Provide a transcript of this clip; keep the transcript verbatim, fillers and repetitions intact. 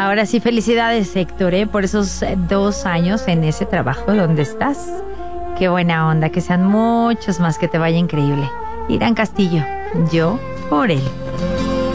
Ahora sí, felicidades, Héctor, ¿eh? Por esos dos años en ese trabajo donde estás. Qué buena onda, que sean muchos más, que te vaya increíble. Irán Castillo, yo por él.